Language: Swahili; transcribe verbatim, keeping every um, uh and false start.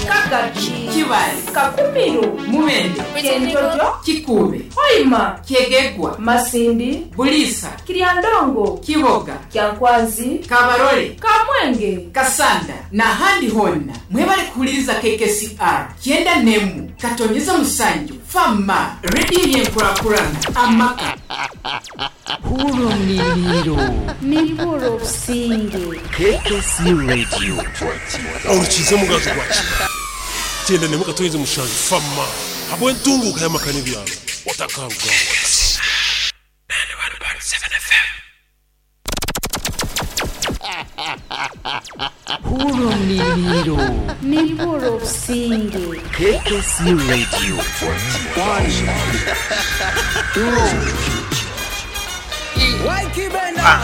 Kagachi Kibali Kakumiro Mumende Chenjojo Kikube Hoima Kyegegwa Masindi Bulisa Kiriandongo Kiboga Kyankwazi Kabarole Kamwenge Kasanda na handi honna mwebale kuhuliriza K K C R Kienda nemu katonyeza musanju Fama Radio yenkurakurana Amaka Huro Niliro Niliro Businge K K C Radio Oruchize mugazo gwachi Kienda nemu katonyeza musanju Fama Habwe ntungu kaya makani byalo Otakanga watsi ninety-one point seven F M Huro Niliro Niliro Businge K K C Radio one two